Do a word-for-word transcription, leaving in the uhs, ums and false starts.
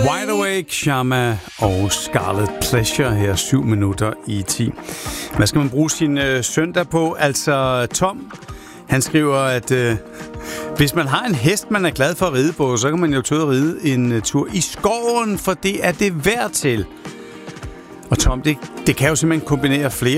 Wide Awake, Sharma og Scarlet Pleasure her syv minutter i ti. Hvad skal man bruge sin øh, søndag på? Altså Tom, han skriver, at øh, hvis man har en hest, man er glad for at ride på, så kan man jo tage ud og ride en uh, tur i skoven, for det er det værd til. Og Tom, det, det kan jo simpelthen kombinere flere